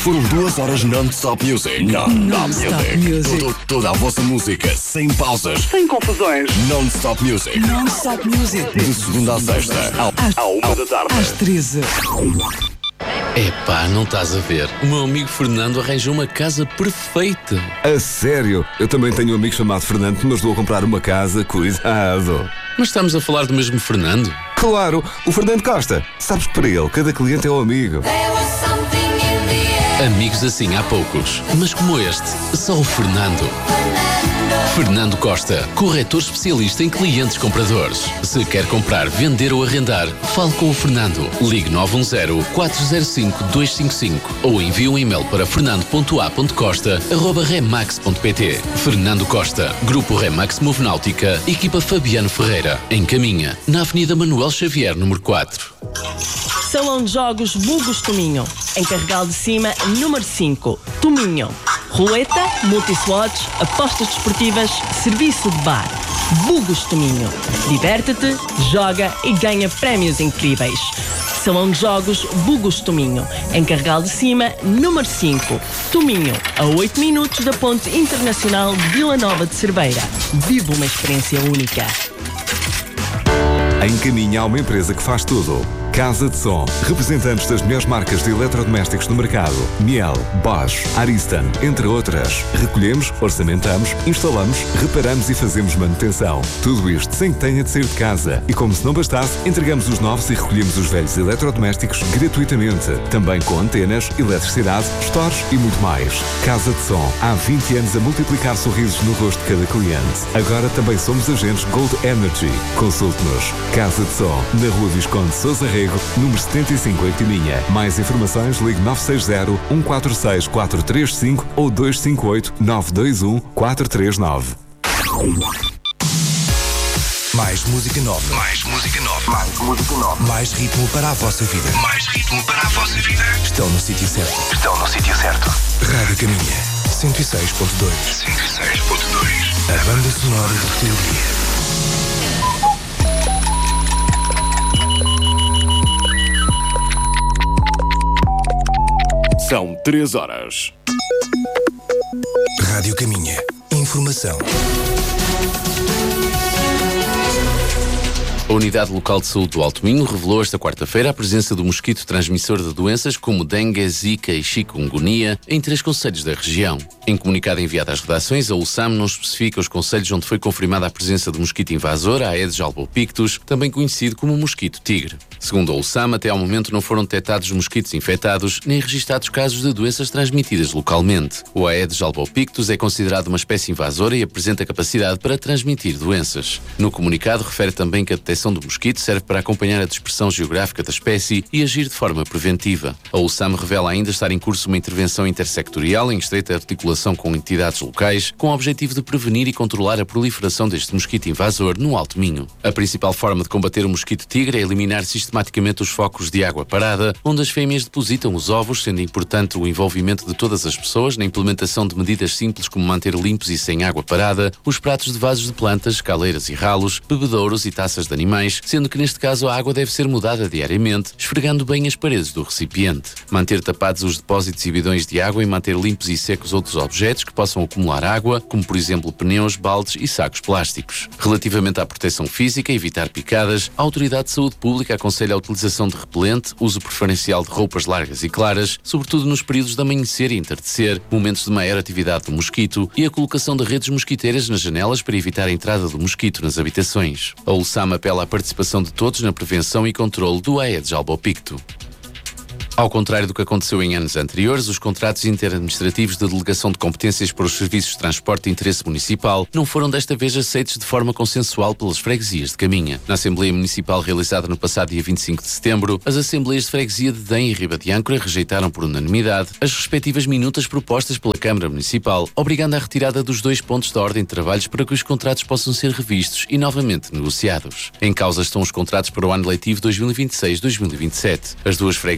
Foram 2 horas non-stop music. Non-stop music. Toda a vossa música, sem pausas, sem confusões. Non-stop music. Non-stop music. De segunda à sexta, à 1 da tarde. Às 13. Epá, não estás a ver? O meu amigo Fernando arranjou uma casa perfeita. A sério? Eu também tenho um amigo chamado Fernando que me ajudou a comprar uma casa. Cuidado. Mas estamos a falar do mesmo Fernando? Claro, o Fernando Costa. Sabes que para ele, cada cliente é um amigo. Amigos assim há poucos. Mas como este, só o Fernando. Fernando Costa, corretor especialista em clientes compradores. Se quer comprar, vender ou arrendar, fale com o Fernando. Ligue 910-405-255 ou envie um e-mail para fernando.a.costa@remax.pt. Fernando Costa, Grupo Remax Movenáutica, equipa Fabiano Ferreira, em Caminha, na Avenida Manuel Xavier, número 4. Salão de Jogos Bugos Tominho, em Carregal de Cima, número 5, Tominho. Roleta, multislots, apostas desportivas, serviço de bar. Bugos Tominho. Diverte-te, joga e ganha prémios incríveis. Salão de Jogos Bugos Tominho, em Carregal de Cima, número 5, Tominho, a 8 minutos da Ponte Internacional de Vila Nova de Cerveira. Vive uma experiência única. Em Caminha há uma empresa que faz tudo. Casa de Som, representantes das melhores marcas de eletrodomésticos do mercado. Miel, Bosch, Ariston, entre outras. Recolhemos, orçamentamos, instalamos, reparamos e fazemos manutenção. Tudo isto sem que tenha de sair de casa. E como se não bastasse, entregamos os novos e recolhemos os velhos eletrodomésticos gratuitamente. Também com antenas, eletricidade, stores e muito mais. Casa de Som, há 20 anos a multiplicar sorrisos no rosto de cada cliente. Agora também somos agentes Gold Energy. Consulte-nos. Casa de Som, na Rua Visconde de Sousa Rego, número 75 em Tininha. Mais informações, ligue 960-146-435 ou 258-921-439. Mais música nova. Mais música nova. Mais música nova. Mais ritmo para a vossa vida. Mais ritmo para a vossa vida. Estão no sítio certo. Estão no sítio certo. Rádio Caminha. 106.2. 106.2. A banda sonora do teu dia. São 3 horas. Rádio Caminha. Informação. A Unidade Local de Saúde do Alto Minho revelou esta quarta-feira a presença do mosquito transmissor de doenças como dengue, zika e chikungunya em 3 concelhos da região. Em comunicado enviado às redações, a USAM não especifica os concelhos onde foi confirmada a presença do mosquito invasor, a Aedes albopictus, também conhecido como mosquito tigre. Segundo a USAM, até ao momento não foram detectados mosquitos infectados nem registados casos de doenças transmitidas localmente. O Aedes albopictus é considerado uma espécie invasora e apresenta capacidade para transmitir doenças. No comunicado, refere também que a detecção do mosquito serve para acompanhar a dispersão geográfica da espécie e agir de forma preventiva. A USAM revela ainda estar em curso uma intervenção intersectorial em estreita articulação com entidades locais, com o objetivo de prevenir e controlar a proliferação deste mosquito invasor no Alto Minho. A principal forma de combater o mosquito tigre é eliminar sistematicamente os focos de água parada, onde as fêmeas depositam os ovos, sendo importante o envolvimento de todas as pessoas na implementação de medidas simples como manter limpos e sem água parada os pratos de vasos de plantas, caleiras e ralos, bebedouros e taças de animais, sendo que neste caso a água deve ser mudada diariamente, esfregando bem as paredes do recipiente. Manter tapados os depósitos e bidões de água e manter limpos e secos outros objetos que possam acumular água, como por exemplo pneus, baldes e sacos plásticos. Relativamente à proteção física, evitar picadas, a Autoridade de Saúde Pública aconselha a utilização de repelente, uso preferencial de roupas largas e claras, sobretudo nos períodos de amanhecer e entardecer, momentos de maior atividade do mosquito, e a colocação de redes mosquiteiras nas janelas para evitar a entrada do mosquito nas habitações. A USAM apela à participação de todos na prevenção e controle do Aedes albopictus. Ao contrário do que aconteceu em anos anteriores, os contratos interadministrativos de delegação de competências para os serviços de transporte de interesse municipal não foram desta vez aceitos de forma consensual pelas freguesias de Caminha. Na Assembleia Municipal realizada no passado dia 25 de setembro, as Assembleias de Freguesia de Dém e Riba de Âncora rejeitaram por unanimidade as respectivas minutas propostas pela Câmara Municipal, obrigando à retirada dos 2 pontos da ordem de trabalhos para que os contratos possam ser revistos e novamente negociados. Em causa estão os contratos para o ano letivo 2026-2027. As duas freguesias não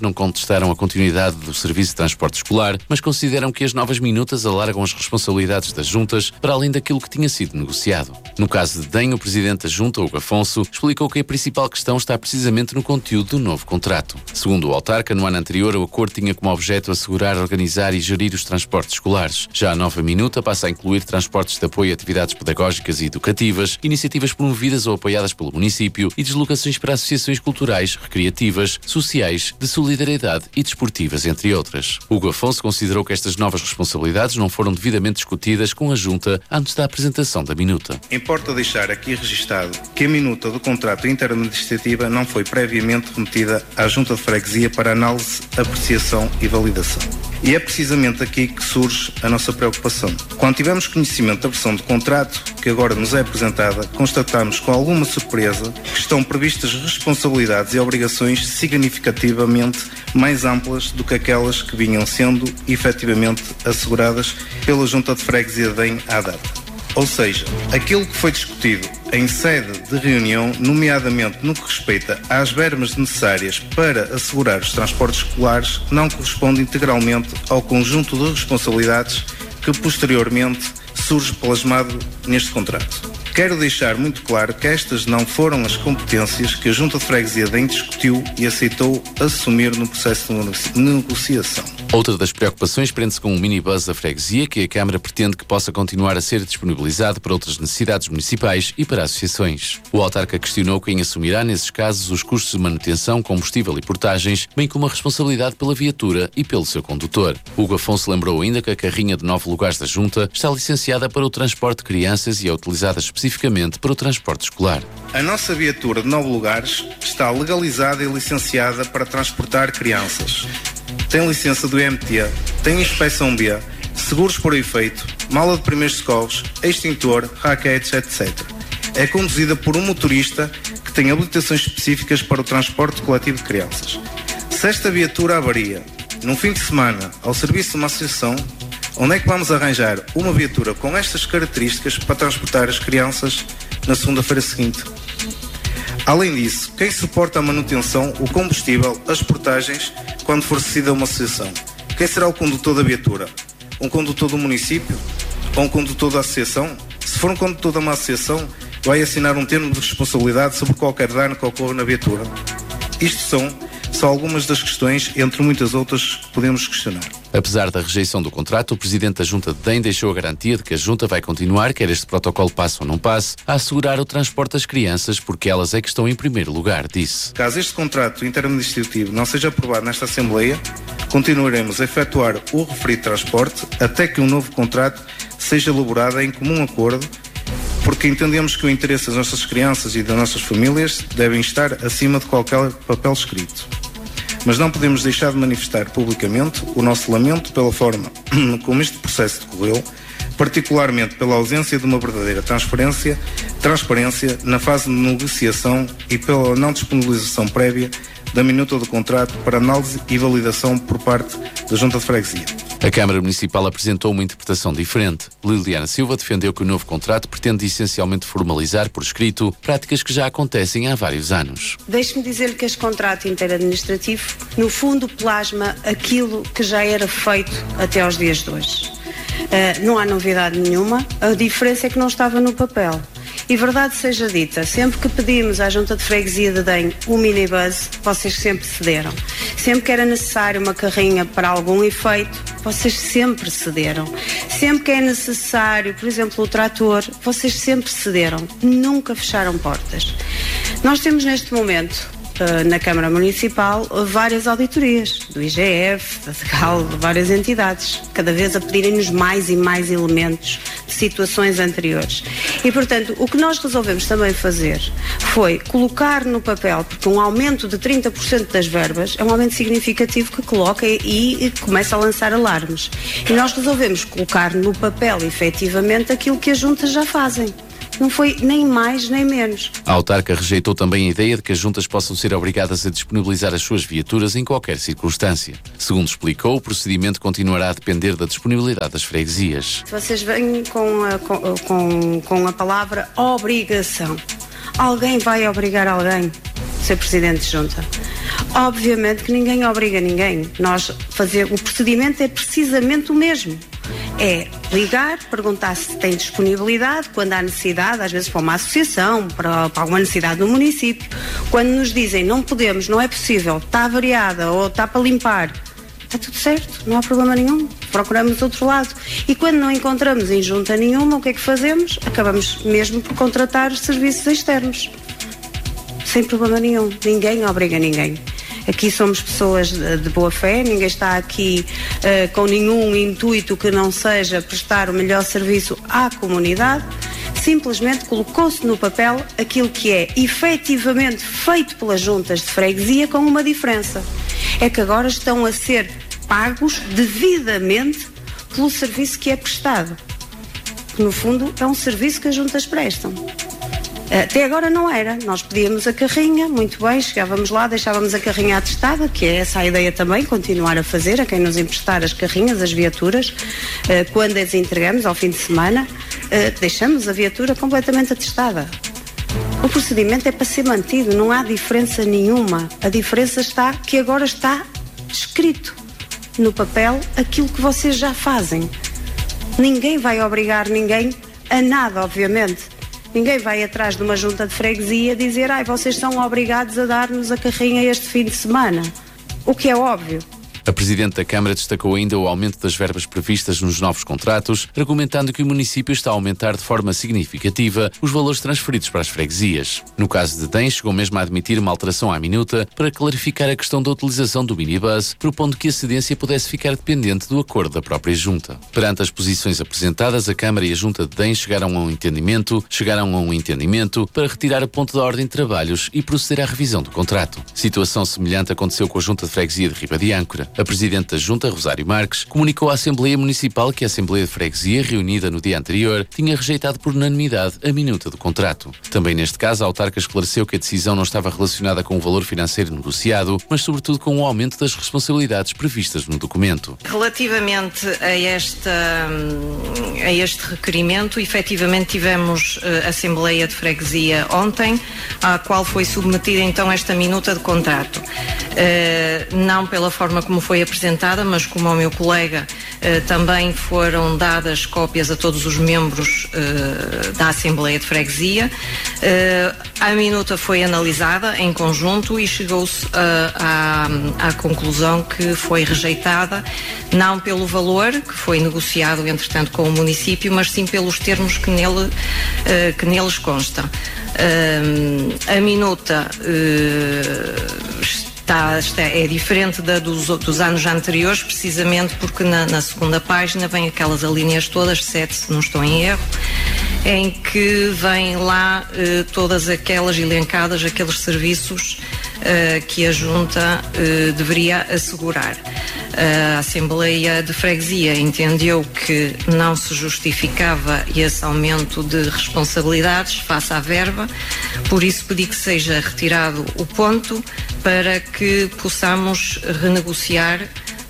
não contestaram a continuidade do serviço de transporte escolar, mas consideram que as novas minutas alargam as responsabilidades das juntas para além daquilo que tinha sido negociado. No caso de DEM, o presidente da junta, Hugo Afonso, explicou que a principal questão está precisamente no conteúdo do novo contrato. Segundo o autarca, no ano anterior o acordo tinha como objeto assegurar, organizar e gerir os transportes escolares. Já a nova minuta passa a incluir transportes de apoio a atividades pedagógicas e educativas, iniciativas promovidas ou apoiadas pelo município e deslocações para associações culturais, recreativas, sociais, de solidariedade e desportivas, entre outras. Hugo Afonso considerou que estas novas responsabilidades não foram devidamente discutidas com a junta antes da apresentação da minuta. Importa deixar aqui registado que a minuta do contrato interadministrativa não foi previamente remetida à junta de freguesia para análise, apreciação e validação. E é precisamente aqui que surge a nossa preocupação. Quando tivemos conhecimento da versão do contrato que agora nos é apresentada, constatamos com alguma surpresa que estão previstas responsabilidades e obrigações significativamente mais amplas do que aquelas que vinham sendo efetivamente asseguradas pela junta de freguesia de DEM à data. Ou seja, aquilo que foi discutido em sede de reunião, nomeadamente no que respeita às verbas necessárias para assegurar os transportes escolares, não corresponde integralmente ao conjunto de responsabilidades que posteriormente surge plasmado neste contrato. Quero deixar muito claro que estas não foram as competências que a Junta de Freguesia DEM discutiu e aceitou assumir no processo de negociação. Outra das preocupações prende-se com um minibus da freguesia que a Câmara pretende que possa continuar a ser disponibilizado para outras necessidades municipais e para associações. O autarca questionou quem assumirá, nesses casos, os custos de manutenção, combustível e portagens, bem como a responsabilidade pela viatura e pelo seu condutor. Hugo Afonso lembrou ainda que a carrinha de 9 lugares da Junta está licenciada para o transporte de crianças e é utilizada especificamente para o transporte escolar. A nossa viatura de 9 lugares está legalizada e licenciada para transportar crianças. Tem licença do IMT, tem inspeção B, seguros por efeito, mala de primeiros socorros, extintor, raquetes, etc. É conduzida por um motorista que tem habilitações específicas para o transporte coletivo de crianças. Se esta viatura avaria num fim de semana ao serviço de uma associação, onde é que vamos arranjar uma viatura com estas características para transportar as crianças na segunda-feira seguinte? Além disso, quem suporta a manutenção, o combustível, as portagens, quando for cedida uma associação? Quem será o condutor da viatura? Um condutor do município? Ou um condutor da associação? Se for um condutor de uma associação, vai assinar um termo de responsabilidade sobre qualquer dano que ocorra na viatura. Isto são só algumas das questões, entre muitas outras, que podemos questionar. Apesar da rejeição do contrato, o presidente da Junta de DEM deixou a garantia de que a Junta vai continuar, quer este protocolo passe ou não passe, a assegurar o transporte das crianças, porque elas é que estão em primeiro lugar, disse. Caso este contrato interadministrativo não seja aprovado nesta Assembleia, continuaremos a efetuar o referido transporte até que um novo contrato seja elaborado em comum acordo, porque entendemos que o interesse das nossas crianças e das nossas famílias devem estar acima de qualquer papel escrito. Mas não podemos deixar de manifestar publicamente o nosso lamento pela forma como este processo decorreu, particularmente pela ausência de uma verdadeira transparência na fase de negociação e pela não disponibilização prévia da minuta do contrato para análise e validação por parte da Junta de Freguesia. A Câmara Municipal apresentou uma interpretação diferente. Liliana Silva defendeu que o novo contrato pretende essencialmente formalizar por escrito práticas que já acontecem há vários anos. Deixe-me dizer que este contrato interadministrativo, no fundo, plasma aquilo que já era feito até aos dias de hoje. Não há novidade nenhuma, a diferença é que não estava no papel. E verdade seja dita, sempre que pedimos à Junta de Freguesia de DEM um minibus, vocês sempre cederam. Sempre que era necessário uma carrinha para algum efeito, vocês sempre cederam. Sempre que é necessário, por exemplo, o trator, vocês sempre cederam. Nunca fecharam portas. Nós temos neste momento, na Câmara Municipal, várias auditorias do IGF, da SEGAL, de várias entidades, cada vez a pedirem-nos mais e mais elementos de situações anteriores. E, portanto, o que nós resolvemos também fazer foi colocar no papel, porque um aumento de 30% das verbas é um aumento significativo que coloca e começa a lançar alarmes. E nós resolvemos colocar no papel, efetivamente, aquilo que as juntas já fazem. Não foi nem mais nem menos. A autarca rejeitou também a ideia de que as juntas possam ser obrigadas a disponibilizar as suas viaturas em qualquer circunstância. Segundo explicou, o procedimento continuará a depender da disponibilidade das freguesias. Vocês vêm com a palavra obrigação. Alguém vai obrigar alguém a ser presidente de junta? Obviamente que ninguém obriga ninguém. O procedimento é precisamente o mesmo. É ligar, perguntar se tem disponibilidade, quando há necessidade, às vezes para uma associação, para alguma necessidade no município. Quando nos dizem não podemos, não é possível, está avariada ou está para limpar, está tudo certo, não há problema nenhum. Procuramos outro lado. E quando não encontramos em junta nenhuma, o que é que fazemos? Acabamos mesmo por contratar serviços externos. Sem problema nenhum. Ninguém obriga ninguém. Aqui somos pessoas de boa fé, ninguém está aqui com nenhum intuito que não seja prestar o melhor serviço à comunidade. Simplesmente colocou-se no papel aquilo que é efetivamente feito pelas juntas de freguesia, com uma diferença. É que agora estão a ser pagos devidamente pelo serviço que é prestado. Que, no fundo, é um serviço que as juntas prestam. Até agora não era. Nós pedíamos a carrinha, muito bem, chegávamos lá, deixávamos a carrinha atestada, que é essa a ideia também, continuar a fazer, a quem nos emprestar as carrinhas, as viaturas, quando as entregamos ao fim de semana, deixamos a viatura completamente atestada. O procedimento é para ser mantido, não há diferença nenhuma. A diferença está que agora está escrito no papel aquilo que vocês já fazem. Ninguém vai obrigar ninguém a nada, obviamente. Ninguém vai atrás de uma junta de freguesia dizer vocês são obrigados a dar-nos a carrinha este fim de semana. O que é óbvio. A Presidente da Câmara destacou ainda o aumento das verbas previstas nos novos contratos, argumentando que o município está a aumentar de forma significativa os valores transferidos para as freguesias. No caso de Dém, chegou mesmo a admitir uma alteração à minuta para clarificar a questão da utilização do minibus, propondo que a cedência pudesse ficar dependente do acordo da própria Junta. Perante as posições apresentadas, a Câmara e a Junta de Dém chegaram a um entendimento para retirar a ponto da ordem de trabalhos e proceder à revisão do contrato. Situação semelhante aconteceu com a Junta de Freguesia de Riba de Âncora. A Presidente da Junta, Rosário Marques, comunicou à Assembleia Municipal que a Assembleia de Freguesia, reunida no dia anterior, tinha rejeitado por unanimidade a minuta do contrato. Também neste caso, a autarca esclareceu que a decisão não estava relacionada com o valor financeiro negociado, mas sobretudo com o aumento das responsabilidades previstas no documento. Relativamente a este requerimento, efetivamente tivemos a Assembleia de Freguesia ontem, à qual foi submetida então esta minuta de contrato. Não pela forma como foi apresentada, mas como ao meu colega também foram dadas cópias a todos os membros da Assembleia de Freguesia. A minuta foi analisada em conjunto e chegou-se à conclusão que foi rejeitada, não pelo valor que foi negociado entretanto com o município, mas sim pelos termos que neles constam. A minuta é diferente dos anos anteriores, precisamente porque na segunda página vem aquelas alíneas todas, 7 se não estou em erro, em que vêm lá todas aquelas elencadas, aqueles serviços que a Junta deveria assegurar. A Assembleia de Freguesia entendeu que não se justificava esse aumento de responsabilidades face à verba, por isso pedi que seja retirado o ponto para que possamos renegociar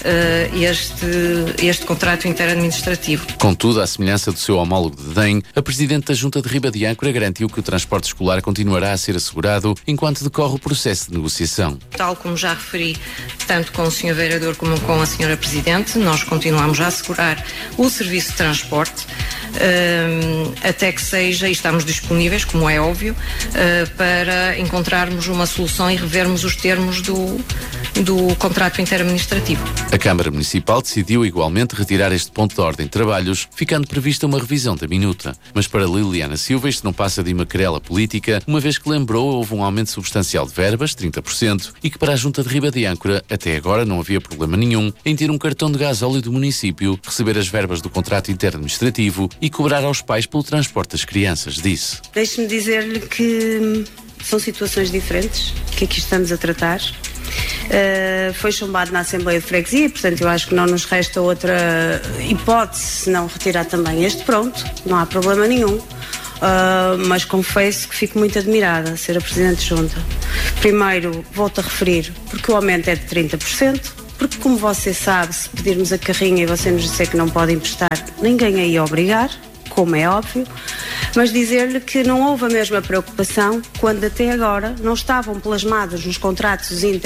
este contrato interadministrativo. Contudo, à semelhança do seu homólogo de Dém, a Presidente da Junta de Riba de Âncora garantiu que o transporte escolar continuará a ser assegurado enquanto decorre o processo de negociação. Tal como já referi, tanto com o Sr. Vereador como com a Sra. Presidente, nós continuamos a assegurar o serviço de transporte até que seja, e estamos disponíveis, como é óbvio, para encontrarmos uma solução e revermos os termos do contrato interadministrativo. A Câmara Municipal decidiu igualmente retirar este ponto de ordem de trabalhos, ficando prevista uma revisão da minuta. Mas para Liliana Silva isto não passa de uma querela política, uma vez que lembrou houve um aumento substancial de verbas, 30%, e que para a Junta de Riba de Âncora até agora não havia problema nenhum em ter um cartão de gasóleo do município, receber as verbas do contrato interadministrativo e cobrar aos pais pelo transporte das crianças, disse. Deixe-me dizer-lhe que são situações diferentes que aqui estamos a tratar. Foi chumbado na Assembleia de Freguesia, portanto eu acho que não nos resta outra hipótese senão retirar também este pronto, não há problema nenhum. Mas confesso que fico muito admirada a ser a Presidente de Junta. Primeiro, volto a referir, porque o aumento é de 30%, porque como você sabe, se pedirmos a carrinha e você nos disser que não pode emprestar, ninguém a ia obrigar, como é óbvio, mas dizer-lhe que não houve a mesma preocupação quando até agora não estavam plasmados nos contratos